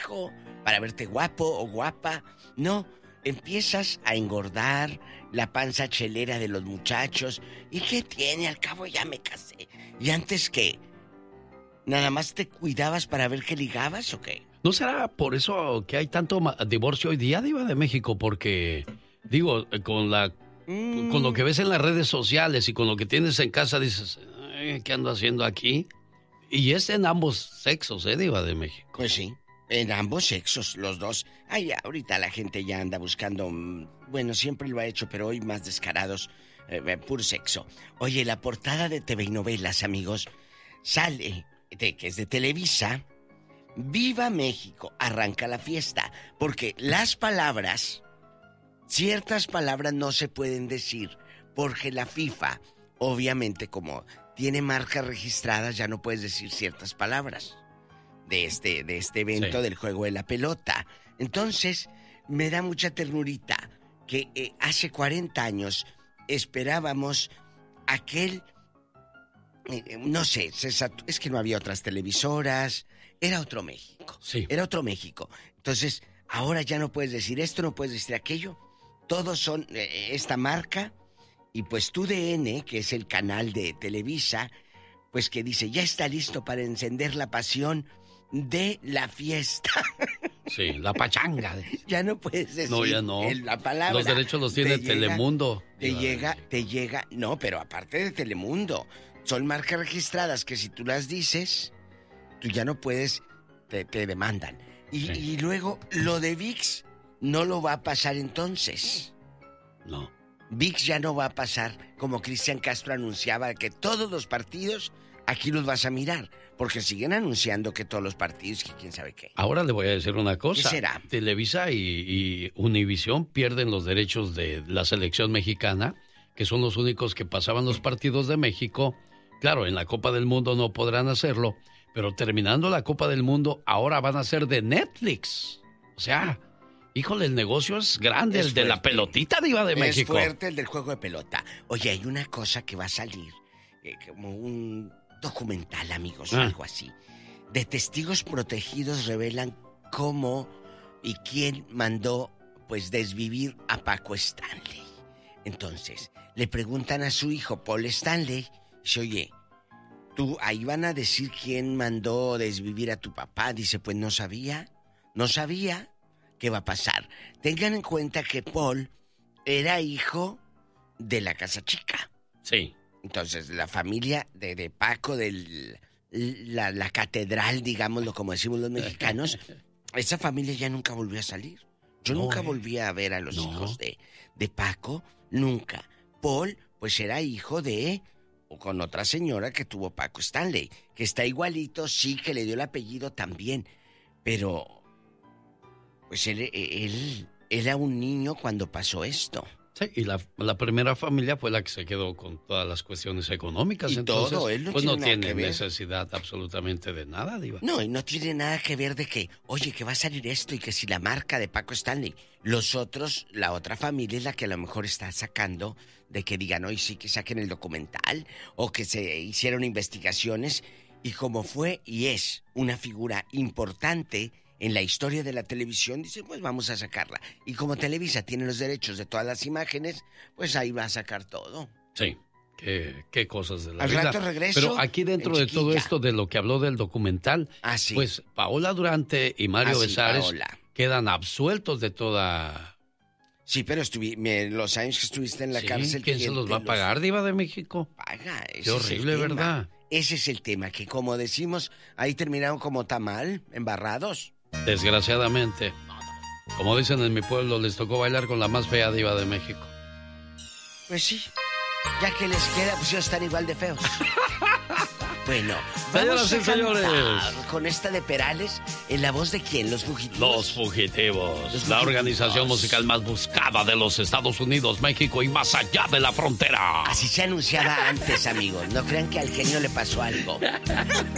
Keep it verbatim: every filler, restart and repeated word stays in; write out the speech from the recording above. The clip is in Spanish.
hijo, para verte guapo o guapa. No, empiezas a engordar, la panza chelera de los muchachos. ¿Y qué tiene? Al cabo ya me casé. ¿Y antes qué? ¿Nada más te cuidabas para ver qué ligabas o qué? ¿No será por eso que hay tanto ma- divorcio hoy día, Diva de México? Porque, digo, con la mm. con lo que ves en las redes sociales y con lo que tienes en casa, dices, ay, ¿qué ando haciendo aquí? Y es en ambos sexos, ¿eh, Diva de México? Pues sí, en ambos sexos, los dos. Ay, ahorita la gente ya anda buscando, bueno, siempre lo ha hecho, pero hoy más descarados, eh, puro sexo. Oye, la portada de T V y novelas, amigos, sale, de, que es de Televisa. ¡Viva México! Arranca la fiesta. Porque las palabras, ciertas palabras no se pueden decir. Porque la FIFA, obviamente, como tiene marcas registradas, ya no puedes decir ciertas palabras de este, de este evento, sí, del juego de la pelota. Entonces, me da mucha ternurita que eh, hace cuarenta años esperábamos aquel... Eh, no sé, se sat... es que no había otras televisoras... Era otro México. Sí. Era otro México. Entonces, ahora ya no puedes decir esto, no puedes decir aquello. Todos son eh, esta marca. Y pues tu D N, que es el canal de Televisa, pues que dice, ya está listo para encender la pasión de la fiesta. Sí, la pachanga. Ya no puedes decir no, ya no. El, la palabra. Los derechos los tiene te Telemundo. Llega, te llega, te llega... No, pero aparte de Telemundo, son marcas registradas que si tú las dices... Tú ya no puedes, te, te demandan. Y, sí. y luego, lo de V I X no lo va a pasar entonces. No. V I X ya no va a pasar, como Cristian Castro anunciaba, que todos los partidos, aquí los vas a mirar. Porque siguen anunciando que todos los partidos, que quién sabe qué. Ahora le voy a decir una cosa. ¿Qué será? Televisa y, y Univisión pierden los derechos de la selección mexicana, que son los únicos que pasaban los partidos de México. Claro, en la Copa del Mundo no podrán hacerlo. Pero terminando la Copa del Mundo, ahora van a ser de Netflix. O sea, híjole, el negocio es grande, es el fuerte. De la pelotita, Diva de es México. Es fuerte el del juego de pelota. Oye, hay una cosa que va a salir, eh, como un documental, amigos, ah. algo así. De testigos protegidos revelan cómo y quién mandó, pues, desvivir a Paco Stanley. Entonces, le preguntan a su hijo, Paul Stanley, dice, oye, tú, ahí van a decir quién mandó desvivir a tu papá. Dice, pues no sabía, no sabía qué va a pasar. Tengan en cuenta que Paul era hijo de la Casa Chica. Sí. Entonces, la familia de, de Paco, de la, la catedral, digámoslo como decimos los mexicanos, esa familia ya nunca volvió a salir. Yo no, nunca eh. volví a ver a los no. hijos de, de Paco, nunca. Paul, pues era hijo de... o con otra señora que tuvo Paco Stanley, que está igualito, sí, que le dio el apellido también, pero pues él, él, él era un niño cuando pasó esto. Sí, y la, la primera familia fue la que se quedó con todas las cuestiones económicas, y entonces todo, él no pues tiene no tiene necesidad absolutamente de nada, Diva. No, y no tiene nada que ver de que, oye, que va a salir esto y que si la marca de Paco Stanley, los otros, la otra familia es la que a lo mejor está sacando de que digan, hoy sí que saquen el documental o que se hicieron investigaciones, y como fue y es una figura importante en la historia de la televisión, dicen, pues vamos a sacarla. Y como Televisa tiene los derechos de todas las imágenes, pues ahí va a sacar todo. Sí, qué, qué cosas de la Al vida. rato regreso. Pero aquí dentro de todo esto, de lo que habló del documental, ah, sí. pues Paola Durante y Mario ah, sí, Besares Paola. quedan absueltos de toda... Sí, pero estuvi, me, los años que estuviste en la sí, cárcel... ¿quién se los va a pagar, los... Diva de México? Paga, ese qué horrible, es el ¿verdad? Tema. Ese es el tema, que como decimos, ahí terminaron como tamal, embarrados. Desgraciadamente. Como dicen en mi pueblo, les tocó bailar con la más fea diva de México. Pues sí, ya que les queda, pues ya están igual de feos. Bueno, vamos a cantar con esta de Perales, en la voz de quién, Los Fugitivos. Los Fugitivos, Los Fugitivos. La organización musical más buscada de los Estados Unidos, México y más allá de la frontera. Así se anunciaba antes, amigos. No crean que al genio le pasó algo.